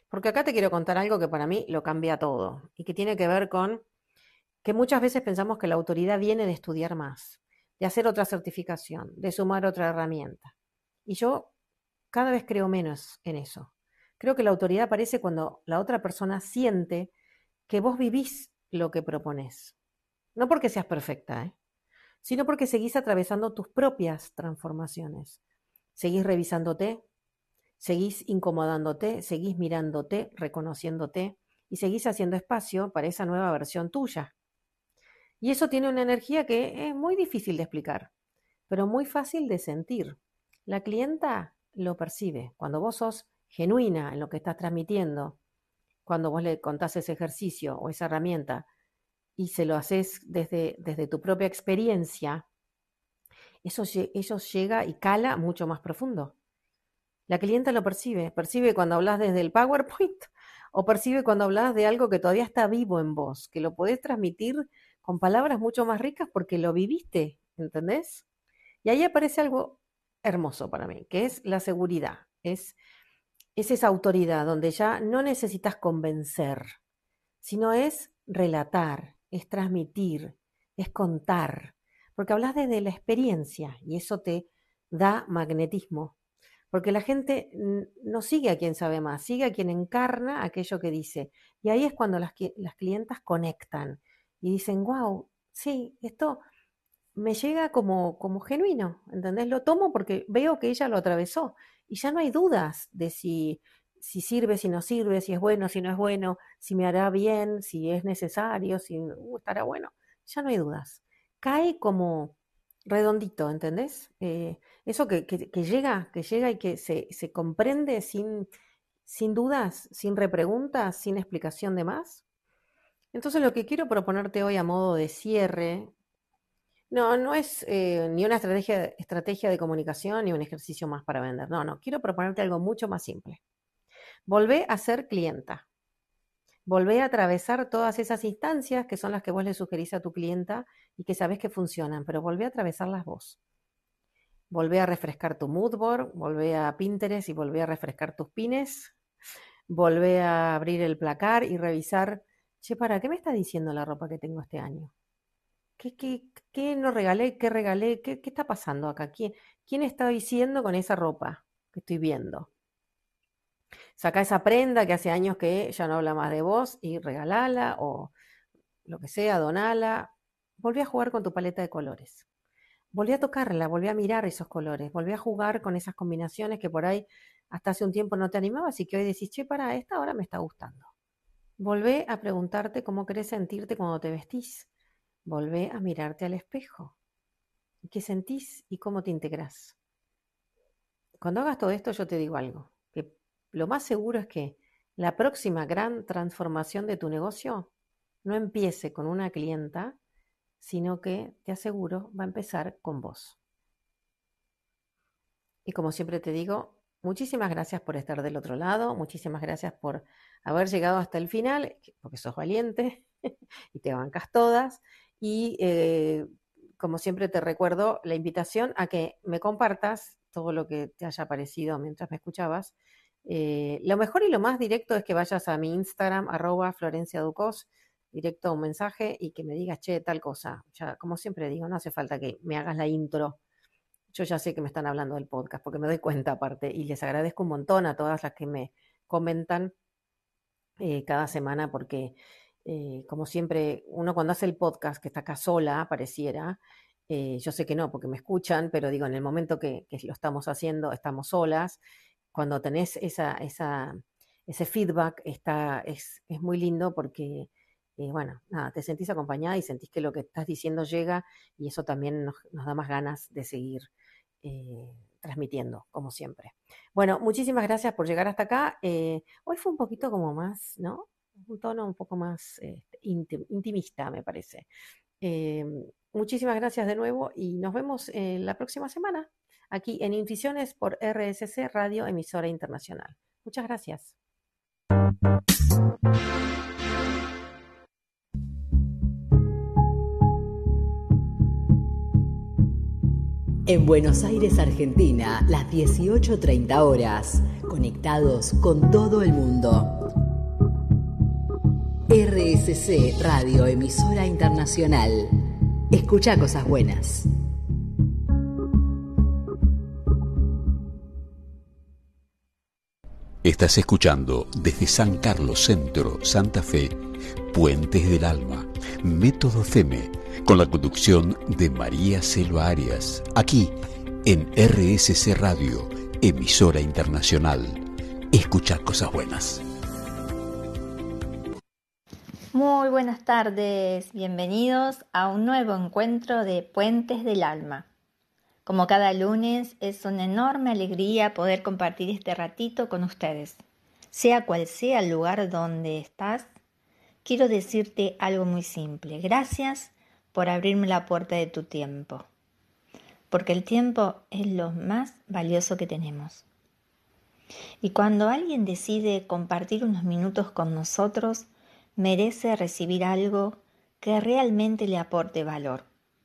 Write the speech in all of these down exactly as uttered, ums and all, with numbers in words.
Porque acá te quiero contar algo que para mí lo cambia todo y que tiene que ver con que muchas veces pensamos que la autoridad viene de estudiar más, de hacer otra certificación, de sumar otra herramienta. Y yo cada vez creo menos en eso. Creo que la autoridad aparece cuando la otra persona siente que vos vivís lo que proponés. No porque seas perfecta, ¿eh? Sino porque seguís atravesando tus propias transformaciones. Seguís revisándote, seguís incomodándote, seguís mirándote, reconociéndote y seguís haciendo espacio para esa nueva versión tuya. Y eso tiene una energía que es muy difícil de explicar, pero muy fácil de sentir. La clienta lo percibe. Cuando vos sos genuina en lo que estás transmitiendo, cuando vos le contás ese ejercicio o esa herramienta y se lo haces desde, desde tu propia experiencia, eso, eso llega y cala mucho más profundo. La clienta lo percibe, percibe cuando hablas desde el PowerPoint o percibe cuando hablas de algo que todavía está vivo en vos, que lo podés transmitir con palabras mucho más ricas porque lo viviste, ¿entendés? Y ahí aparece algo hermoso para mí, que es la seguridad, es, es esa autoridad donde ya no necesitas convencer, sino es relatar, es transmitir, es contar, porque hablas desde la experiencia y eso te da magnetismo, porque la gente no sigue a quien sabe más, sigue a quien encarna aquello que dice. Y ahí es cuando las, las clientas conectan y dicen, wow, sí, esto me llega como, como genuino, ¿entendés? Lo tomo porque veo que ella lo atravesó y ya no hay dudas de si, si sirve, si no sirve, si es bueno, si no es bueno, si me hará bien, si es necesario, si uh, estará bueno. Ya no hay dudas. Cae como redondito, ¿entendés? Eh, eso que, que, que llega, que llega y que se, se comprende sin, sin dudas, sin repreguntas, sin explicación de más. Entonces lo que quiero proponerte hoy a modo de cierre, no, no es eh, ni una estrategia, estrategia de comunicación ni un ejercicio más para vender. No, no, quiero proponerte algo mucho más simple. Volvé a ser clienta. Volvé a atravesar todas esas instancias que son las que vos le sugerís a tu clienta y que sabés que funcionan, pero volvé a atravesarlas vos. Volvé a refrescar tu mood board, volvé a Pinterest y volvé a refrescar tus pines. Volvé a abrir el placar y revisar, che, para, ¿qué me está diciendo la ropa que tengo este año? ¿Qué, qué, qué no regalé? ¿Qué regalé? ¿Qué, qué está pasando acá? ¿Quién, quién está diciendo con esa ropa que estoy viendo? Saca esa prenda que hace años que ya no habla más de vos y regalala o lo que sea, donala. Volví a jugar con tu paleta de colores. Volví a tocarla, volví a mirar esos colores, volví a jugar con esas combinaciones que por ahí hasta hace un tiempo no te animabas y que hoy decís, che, para, esta hora me está gustando. Volvé a preguntarte cómo querés sentirte cuando te vestís. Volvé a mirarte al espejo. ¿Qué sentís y cómo te integrás? Cuando hagas todo esto, yo te digo algo, que lo más seguro es que la próxima gran transformación de tu negocio no empiece con una clienta, sino que, te aseguro, va a empezar con vos. Y como siempre te digo, muchísimas gracias por estar del otro lado, muchísimas gracias por haber llegado hasta el final, porque sos valiente y te bancas todas. Y eh, como siempre te recuerdo la invitación a que me compartas todo lo que te haya parecido mientras me escuchabas. Eh, lo mejor y lo más directo es que vayas a mi Instagram, arroba Florencia Ducos, directo a un mensaje y que me digas, che, tal cosa. Ya, como siempre digo, no hace falta que me hagas la intro. Yo ya sé que me están hablando del podcast porque me doy cuenta aparte y les agradezco un montón a todas las que me comentan eh, cada semana porque, eh, como siempre, uno cuando hace el podcast, que está acá sola, pareciera, eh, yo sé que no, porque me escuchan, pero digo, en el momento que, que lo estamos haciendo, estamos solas. Cuando tenés esa, esa, ese feedback, está, es, es muy lindo porque, eh, bueno, nada, te sentís acompañada y sentís que lo que estás diciendo llega y eso también nos, nos da más ganas de seguir eh, transmitiendo, como siempre. Bueno, muchísimas gracias por llegar hasta acá. Eh, hoy fue un poquito como más, ¿no? Un tono un poco más eh, intim- intimista, me parece. Eh, muchísimas gracias de nuevo y nos vemos eh, la próxima semana aquí en Intuiciones por R S C Radio, emisora internacional. Muchas gracias. En Buenos Aires, Argentina, las dieciocho treinta horas, conectados con todo el mundo. R S C Radio, emisora internacional. Escucha cosas buenas. Estás escuchando desde San Carlos Centro, Santa Fe, Puentes del Alma, Método F E M E, con la conducción de María Selva Arias, aquí en R S C Radio, emisora internacional. Escuchar cosas buenas. Muy buenas tardes, bienvenidos a un nuevo encuentro de Puentes del Alma. Como cada lunes, es una enorme alegría poder compartir este ratito con ustedes. Sea cual sea el lugar donde estás, quiero decirte algo muy simple. Gracias por abrirme la puerta de tu tiempo, porque el tiempo es lo más valioso que tenemos. Y cuando alguien decide compartir unos minutos con nosotros, merece recibir algo que realmente le aporte valor.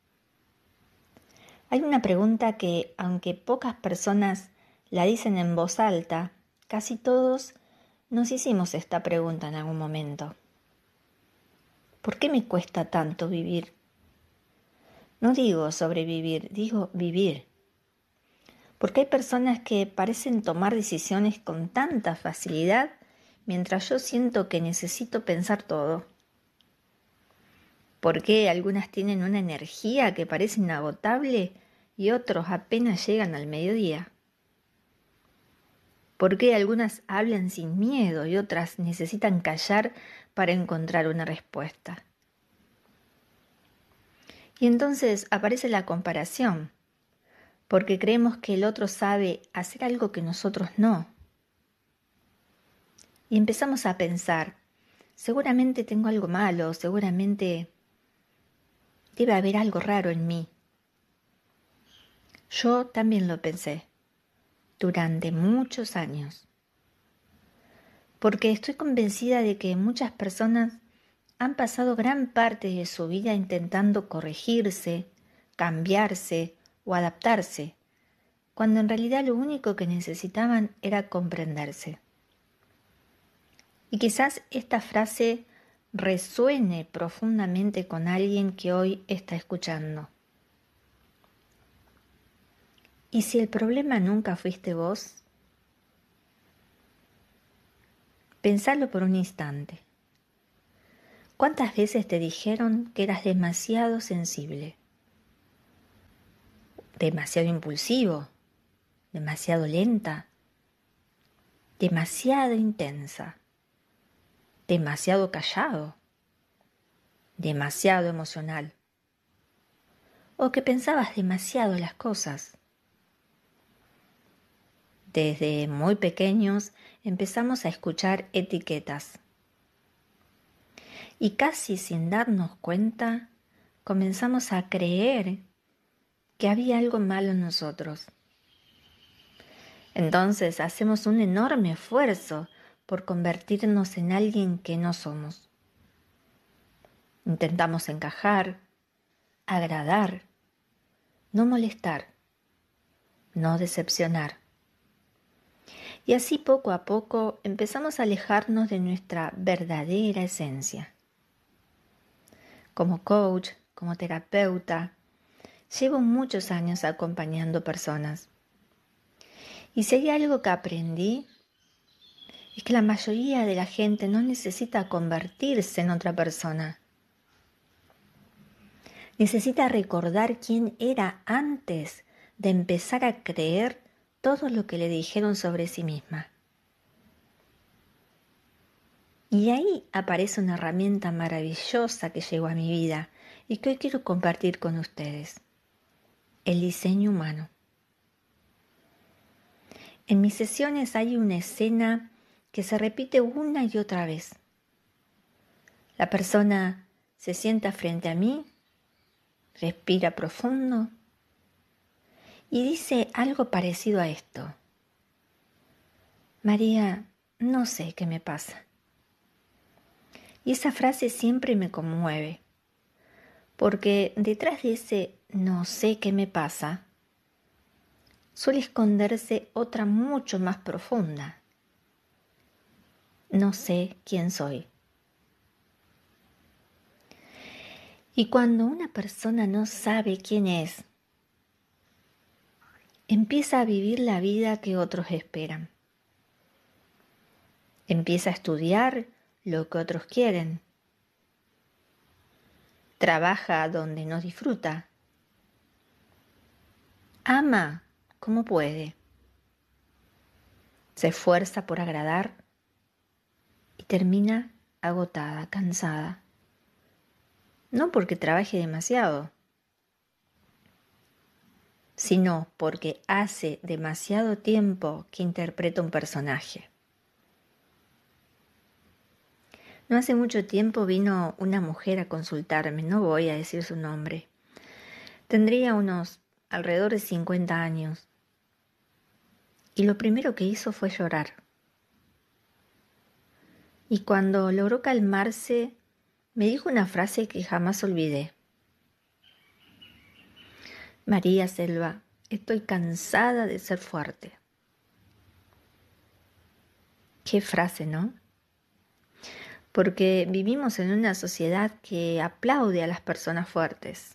Hay una pregunta que, aunque pocas personas la dicen en voz alta, casi todos nos hicimos esta pregunta en algún momento. ¿Por qué me cuesta tanto vivir? No digo sobrevivir, digo vivir. Porque hay personas que parecen tomar decisiones con tanta facilidad, mientras yo siento que necesito pensar todo. ¿Por qué algunas tienen una energía que parece inagotable y otros apenas llegan al mediodía? ¿Por qué algunas hablan sin miedo y otras necesitan callar para encontrar una respuesta? Y entonces aparece la comparación, porque creemos que el otro sabe hacer algo que nosotros no. Y empezamos a pensar, seguramente tengo algo malo, seguramente debe haber algo raro en mí. Yo también lo pensé, durante muchos años, porque estoy convencida de que muchas personas han pasado gran parte de su vida intentando corregirse, cambiarse o adaptarse, cuando en realidad lo único que necesitaban era comprenderse. Y quizás esta frase resuene profundamente con alguien que hoy está escuchando. ¿Y si el problema nunca fuiste vos? Pensalo por un instante. ¿Cuántas veces te dijeron que eras demasiado sensible? Demasiado impulsivo, demasiado lenta, demasiado intensa, demasiado callado, demasiado emocional, o que pensabas demasiado las cosas. Desde muy pequeños empezamos a escuchar etiquetas y casi sin darnos cuenta comenzamos a creer que había algo malo en nosotros. Entonces hacemos un enorme esfuerzo por convertirnos en alguien que no somos. Intentamos encajar, agradar, no molestar, no decepcionar. Y así poco a poco empezamos a alejarnos de nuestra verdadera esencia. Como coach, como terapeuta, llevo muchos años acompañando personas. Y si hay algo que aprendí, es que la mayoría de la gente no necesita convertirse en otra persona. Necesita recordar quién era antes de empezar a creer todo lo que le dijeron sobre sí misma. Y ahí aparece una herramienta maravillosa que llegó a mi vida y que hoy quiero compartir con ustedes: el diseño humano. En mis sesiones hay una escena que se repite una y otra vez. La persona se sienta frente a mí, respira profundo y dice algo parecido a esto: María, no sé qué me pasa. Y esa frase siempre me conmueve, porque detrás de ese no sé qué me pasa, suele esconderse otra mucho más profunda. No sé quién soy. Y cuando una persona no sabe quién es, empieza a vivir la vida que otros esperan. Empieza a estudiar lo que otros quieren. Trabaja donde no disfruta. Ama como puede. Se esfuerza por agradar y termina agotada, cansada. No porque trabaje demasiado, sino porque hace demasiado tiempo que interpreta un personaje. No hace mucho tiempo vino una mujer a consultarme, no voy a decir su nombre. Tendría unos alrededor de cincuenta años. Y lo primero que hizo fue llorar. Y cuando logró calmarse, me dijo una frase que jamás olvidé. María Selva, estoy cansada de ser fuerte. Qué frase, ¿no? Porque vivimos en una sociedad que aplaude a las personas fuertes.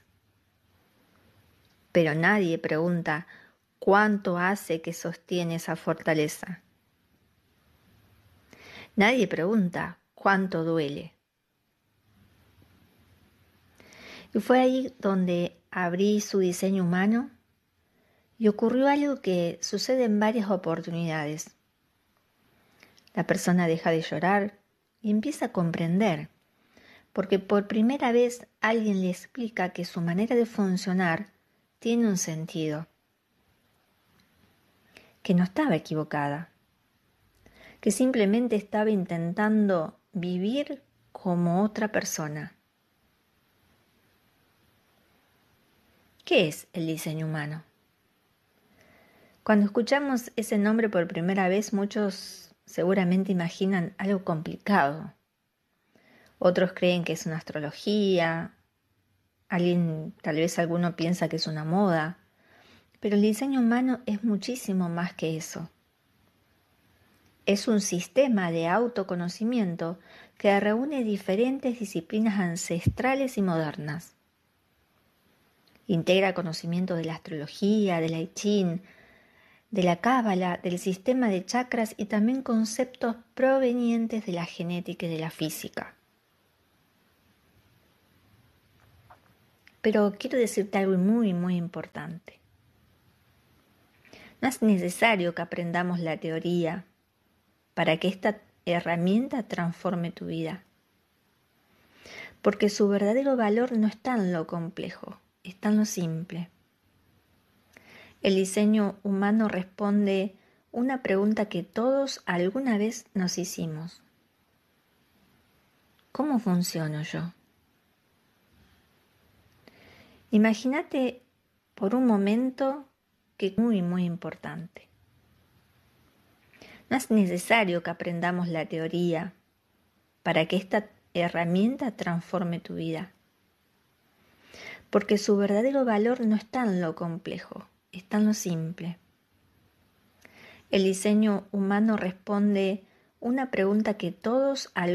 Pero nadie pregunta cuánto hace que sostiene esa fortaleza. Nadie pregunta cuánto duele. Y fue ahí donde abrí su diseño humano y ocurrió algo que sucede en varias oportunidades. La persona deja de llorar y empieza a comprender, porque por primera vez alguien le explica que su manera de funcionar tiene un sentido, que no estaba equivocada, que simplemente estaba intentando vivir como otra persona. ¿Qué es el diseño humano? Cuando escuchamos ese nombre por primera vez, muchos seguramente imaginan algo complicado. Otros creen que es una astrología, alguien, tal vez alguno piensa que es una moda, pero el diseño humano es muchísimo más que eso. Es un sistema de autoconocimiento que reúne diferentes disciplinas ancestrales y modernas. Integra conocimiento de la astrología, del I Ching, de la cábala, del sistema de chakras y también conceptos provenientes de la genética y de la física. Pero quiero decirte algo muy, muy importante. No es necesario que aprendamos la teoría para que esta herramienta transforme tu vida. Porque su verdadero valor no está en lo complejo, está en lo simple. El diseño humano responde una pregunta que todos alguna vez nos hicimos. ¿Cómo funciono yo? Imagínate por un momento que es muy, muy importante. No es necesario que aprendamos la teoría para que esta herramienta transforme tu vida. Porque su verdadero valor no está en lo complejo, está en lo simple. El diseño humano responde una pregunta que todos